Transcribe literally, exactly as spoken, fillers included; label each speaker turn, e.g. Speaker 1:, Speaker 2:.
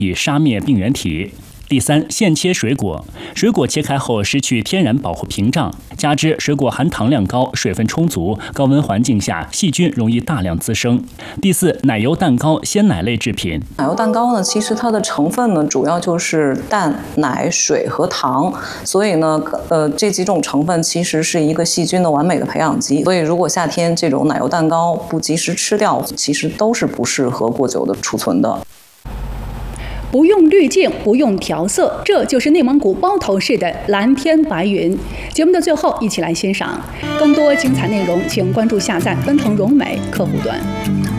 Speaker 1: 以杀灭病原体。第三，现切水果，水果切开后失去天然保护屏障，加之水果含糖量高、水分充足，高温环境下细菌容易大量滋生。第四，奶油蛋糕、鲜奶类制品。
Speaker 2: 奶油蛋糕呢，其实它的成分呢，主要就是蛋、奶、水和糖，所以呢，呃，这几种成分其实是一个细菌的完美的培养基。所以，如果夏天这种奶油蛋糕不及时吃掉，其实都是不适合过久的储存的。
Speaker 3: 不用滤镜，不用调色，这就是内蒙古包头市的蓝天白云。节目的最后，一起来欣赏更多精彩内容，请关注下载奔腾融美客户端。